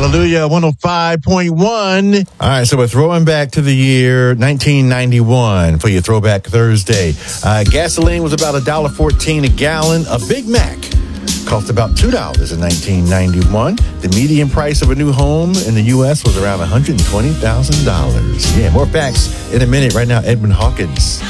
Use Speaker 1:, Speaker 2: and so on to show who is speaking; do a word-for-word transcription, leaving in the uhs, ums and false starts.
Speaker 1: Hallelujah, one oh five point one. All right, so we're throwing back to the year nineteen ninety-one for your Throwback Thursday. Uh, gasoline was about one dollar fourteen a gallon. A Big Mac cost about two dollars in nineteen ninety-one. The median price of a new home in the U S was around one hundred twenty thousand dollars. Yeah, more facts in a minute. Right now, Edwin Hawkins.